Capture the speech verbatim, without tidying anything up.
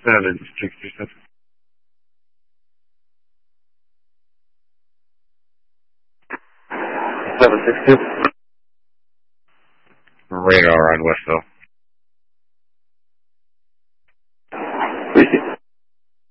seven sixty-seven. seven six two. Radar on Westville. Receive.